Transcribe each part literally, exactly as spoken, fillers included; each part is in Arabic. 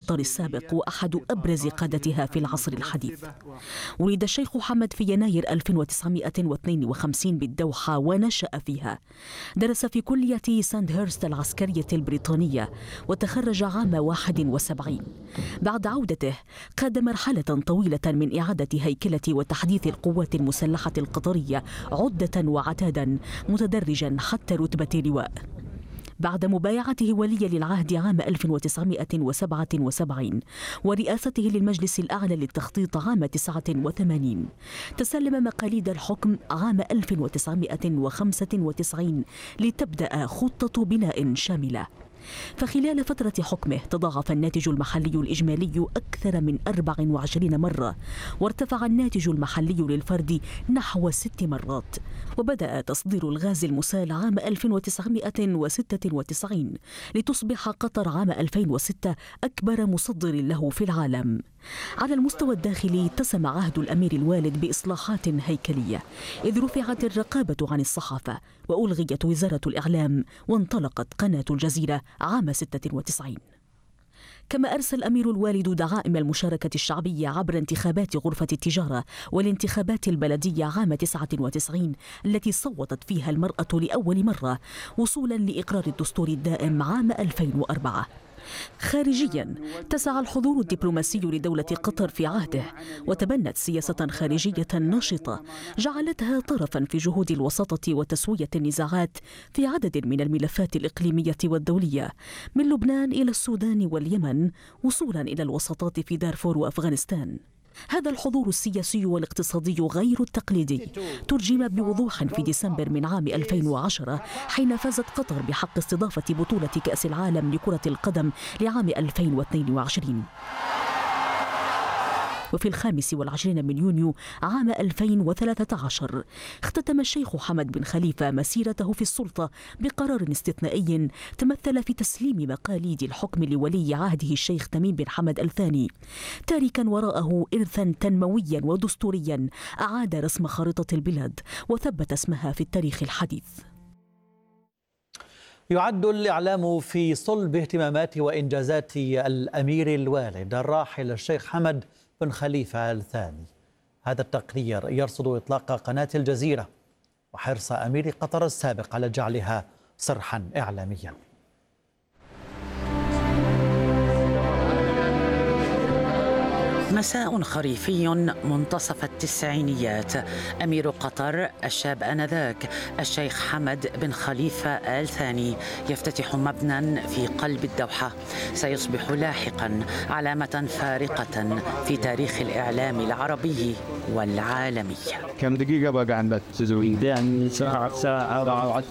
قطر السابق وأحد أبرز قادتها في العصر الحديث. ولد الشيخ حمد في يناير ألف وتسعمائة واثنين وخمسين بالدوحة ونشأ فيها. درس في كلية ساندهيرست العسكرية البريطانية وتخرج عام واحد وسبعين. بعد عودته قاد مرحلة طويلة من إعادة هيكلة وتحديث القوات المسلحة القطرية عدة وعتادا، متدرجا حتى رتبة لواء. بعد مبايعته وليا للعهد عام ألف وتسعمائة وسبعة وسبعين ورئاسته للمجلس الأعلى للتخطيط عام تسعة وثمانين، تسلم مقاليد الحكم عام ألف وتسعمائة وخمسة وتسعين لتبدأ خطة بناء شاملة. فخلال فترة حكمه تضاعف الناتج المحلي الإجمالي أكثر من أربع وعشرين مرة، وارتفع الناتج المحلي للفرد نحو ست مرات. وبدأ تصدير الغاز المسال عام ألف وتسعمائة وستة وتسعين لتصبح قطر عام ألفين وستة أكبر مصدر له في العالم. على المستوى الداخلي اتسم عهد الأمير الوالد بإصلاحات هيكلية، إذ رفعت الرقابة عن الصحافة وألغيت وزارة الإعلام وانطلقت قناة الجزيرة عام ستة وتسعين. كما أرسل الأمير الوالد دعائم المشاركة الشعبية عبر انتخابات غرفة التجارة والانتخابات البلدية عام تسعة وتسعين التي صوتت فيها المرأة لأول مرة، وصولا لإقرار الدستور الدائم عام ألفين وأربعة. خارجيا اتسع الحضور الدبلوماسي لدولة قطر في عهده، وتبنت سياسة خارجية نشطة جعلتها طرفا في جهود الوساطة وتسوية النزاعات في عدد من الملفات الإقليمية والدولية، من لبنان إلى السودان واليمن وصولا إلى الوساطات في دارفور وأفغانستان. هذا الحضور السياسي والاقتصادي غير التقليدي ترجم بوضوح في ديسمبر من عام ألفين وعشرة، حين فازت قطر بحق استضافة بطولة كأس العالم لكرة القدم لعام ألفين واثنين وعشرين. وفي الخامس والعشرين من يونيو عام ألفين وثلاثة عشر اختتم الشيخ حمد بن خليفة مسيرته في السلطة بقرار استثنائي تمثل في تسليم مقاليد الحكم لولي عهده الشيخ تميم بن حمد الثاني، تاركا وراءه إرثا تنمويا ودستوريا أعاد رسم خارطة البلاد وثبت اسمها في التاريخ الحديث. يعد الإعلام في صلب اهتمامات وإنجازات الأمير الوالد الراحل الشيخ حمد بن خليفة الثاني. هذا التقرير يرصد إطلاق قناة الجزيرة وحرص أمير قطر السابق على جعلها صرحا إعلاميا. مساء خريفي منتصف التسعينيات. أمير قطر الشاب آنذاك الشيخ حمد بن خليفة آل ثاني يفتتح مبنى في قلب الدوحة سيصبح لاحقا علامة فارقة في تاريخ الإعلام العربي والعالمي. كم دقيقة بقى عندك تزوين؟ ساعة ساعة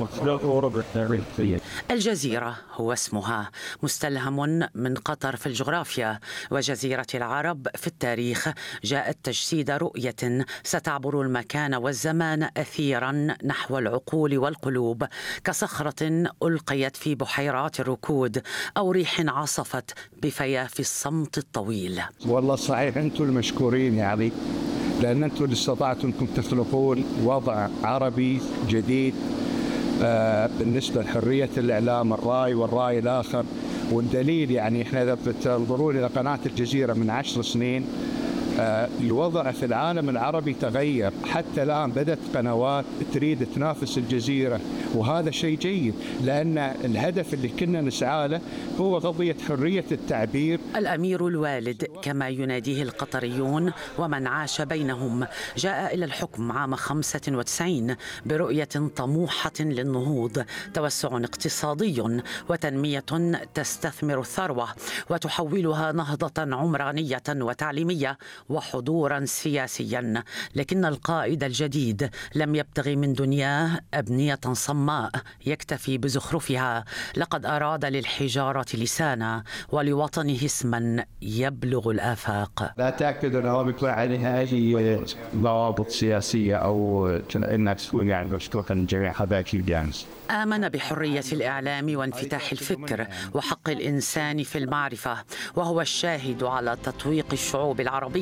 الجزيرة هو اسمها، مستلهم من قطر في الجغرافيا وجزيرة العرب في التاريخ، جاءت تجسيد رؤية ستعبر المكان والزمان أثيرا نحو العقول والقلوب، كصخرة ألقيت في بحيرات الركود أو ريح عصفت بفياف الصمت الطويل. والله صحيح أنتم المشكورين يعني، لأن أنتم اللي استطعتم أنكم تخلقون وضع عربي جديد آه بالنسبة لحرية الإعلام، الرأي والرأي الآخر. والدليل يعني إحنا إذا بتنظرون إلى قناة الجزيرة من عشر سنين آه الوضع في العالم العربي تغير، حتى الآن بدأت قنوات تريد تنافس الجزيرة، وهذا شيء جيد لأن الهدف اللي كنا نسعى له هو قضية حرية التعبير. الأمير الوالد كما يناديه القطريون ومن عاش بينهم جاء إلى الحكم عام خمسة وتسعين برؤية طموحة للنهوض، توسع اقتصادي وتنمية تستثمر الثروة وتحولها نهضة عمرانية وتعليمية وحضورا سياسيا. لكن القائد الجديد لم يبتغي من دنياه أبنية صماء يكتفي بزخرفها، لقد أراد للحجارة لسانا ولوطنه اسما يبلغ الآفاق. لا تأكد أنه بيطلع عليها أي ضوابط سياسية أو إنك تكون يعني مشكوكا جميع هذاك الجانس. آمن بحرية الإعلام وانفتاح الفكر وحق الإنسان في المعرفة، وهو الشاهد على تطويق الشعوب العربية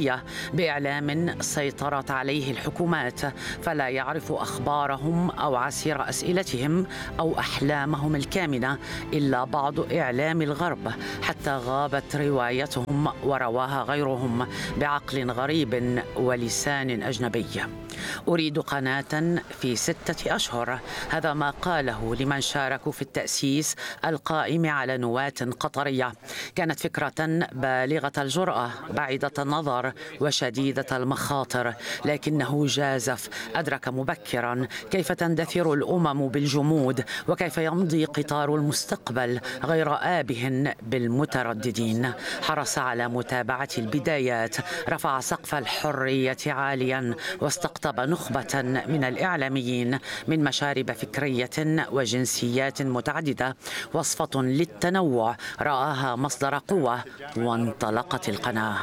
العربية بإعلام سيطرت عليه الحكومات، فلا يعرف أخبارهم أو عسير أسئلتهم أو أحلامهم الكامنة إلا بعض إعلام الغرب، حتى غابت روايتهم ورواها غيرهم بعقل غريب ولسان أجنبي. أريد قناة في ستة أشهر، هذا ما قاله لمن شاركوا في التأسيس القائم على نواة قطرية. كانت فكرة بالغة الجرأة، بعيدة النظر وشديدة المخاطر، لكنه جازف. أدرك مبكرا كيف تندثر الأمم بالجمود، وكيف يمضي قطار المستقبل غير آبه بالمترددين. حرص على متابعة البدايات، رفع سقف الحرية عاليا، واستقطب نخبة من الإعلاميين من مشارب فكرية وجنسيات متعددة، وصفة للتنوع رآها مصدر قوة، وانطلقت القناة.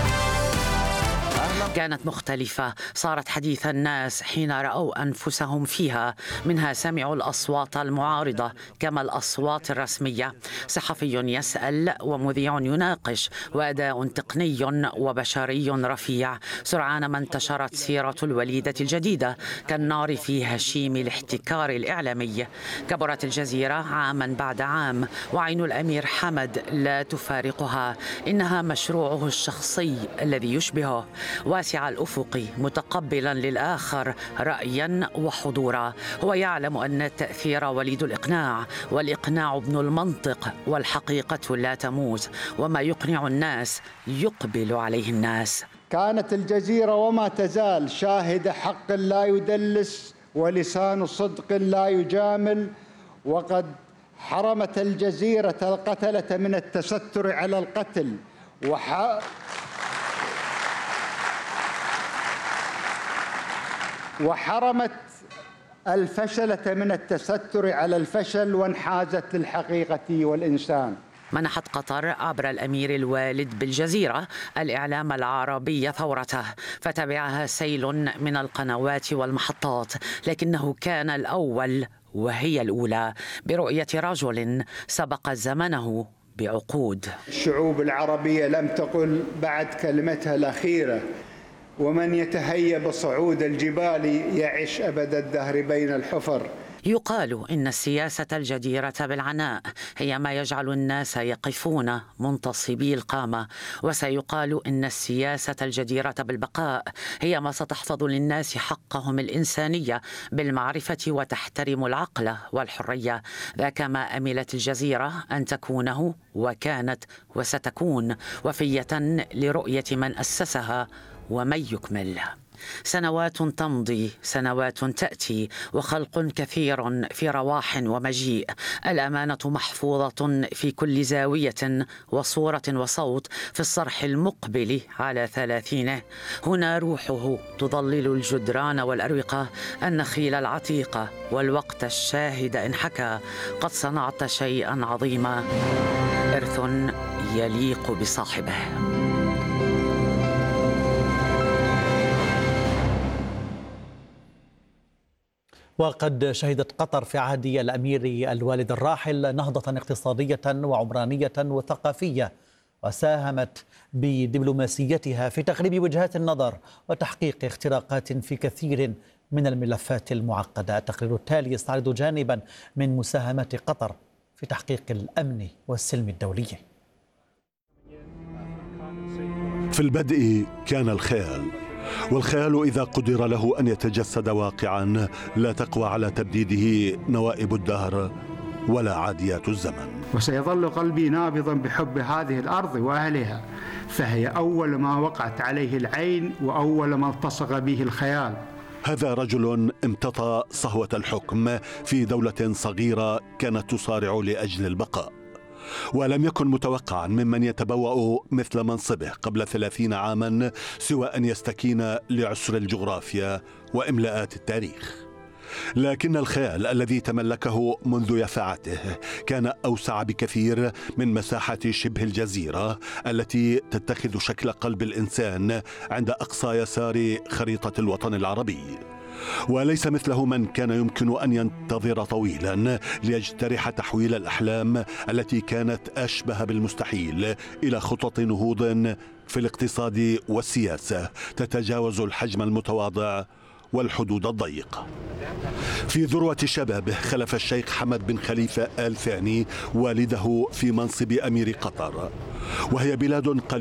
كانت مختلفة، صارت حديث الناس حين رأوا أنفسهم فيها، منها سمعوا الأصوات المعارضة كما الأصوات الرسمية. صحفي يسأل ومذيع يناقش، وأداء تقني وبشري رفيع. سرعان ما انتشرت سيرة الوليدة الجديدة كالنار في هشيم الاحتكار الإعلامي. كبرت الجزيرة عاما بعد عام، وعين الأمير حمد لا تفارقها. إنها مشروعه الشخصي الذي يشبهه، واسع الأفق، متقبلا للآخر رأيا وحضورا. هو يعلم أن التأثير وليد الإقناع، والإقناع ابن المنطق، والحقيقة لا تموت، وما يقنع الناس يقبل عليه الناس. كانت الجزيرة وما تزال شاهد حق لا يدلس ولسان صدق لا يجامل، وقد حرمت الجزيرة القتلة من التستر على القتل، وح... وحرمت الفشلة من التستر على الفشل، وانحازت للحقيقة والإنسان. منحت قطر عبر الأمير الوالد بالجزيرة الإعلام العربي ثورته، فتبعها سيل من القنوات والمحطات، لكنه كان الأول وهي الأولى، برؤية رجل سبق زمنه بعقود. الشعوب العربية لم تقل بعد كلمتها الأخيرة: ومن يتهيب صعود الجبال يعش أبد الدهر بين الحفر. يقال إن السياسة الجديرة بالعناء هي ما يجعل الناس يقفون منتصبي القامة، وسيقال إن السياسة الجديرة بالبقاء هي ما ستحفظ للناس حقهم الإنسانية بالمعرفة وتحترم العقل والحرية. ذاك ما أملت الجزيرة أن تكونه، وكانت وستكون وفية لرؤية من أسسها ومن يكمل. سنوات تمضي، سنوات تأتي، وخلق كثير في رواح ومجيء. الأمانة محفوظة في كل زاوية وصورة وصوت في الصرح المقبل على ثلاثينه. هنا روحه تظلل الجدران والأروقة، النخيل العتيقة والوقت الشاهد إن حكى: قد صنعت شيئا عظيما، إرث يليق بصاحبه. وقد شهدت قطر في عهد الأمير الوالد الراحل نهضة اقتصادية وعمرانية وثقافية، وساهمت بدبلوماسيتها في تغليب وجهات النظر وتحقيق اختراقات في كثير من الملفات المعقدة. التقرير التالي يستعرض جانبا من مساهمات قطر في تحقيق الأمن والسلم الدولي. في البدء كان الخيال، والخيال إذا قدر له أن يتجسد واقعا لا تقوى على تبديده نوائب الدهر ولا عاديات الزمن. وسيظل قلبي نابضا بحب هذه الأرض وأهلها، فهي أول ما وقعت عليه العين وأول ما التصق به الخيال. هذا رجل امتطى صهوة الحكم في دولة صغيرة كانت تصارع لأجل البقاء، ولم يكن متوقعا ممن يتبوأ مثل منصبه قبل ثلاثين عاما سوى أن يستكين لعسر الجغرافيا وإملاءات التاريخ. لكن الخيال الذي تملكه منذ يفعته كان أوسع بكثير من مساحة شبه الجزيرة التي تتخذ شكل قلب الإنسان عند أقصى يسار خريطة الوطن العربي. وليس مثله من كان يمكن أن ينتظر طويلا ليجترح تحويل الأحلام التي كانت أشبه بالمستحيل إلى خطط نهوض في الاقتصاد والسياسة تتجاوز الحجم المتواضع والحدود الضيقة. في ذروة شبابه خلف الشيخ حمد بن خليفة آل ثاني والده في منصب أمير قطر، وهي بلاد قليلة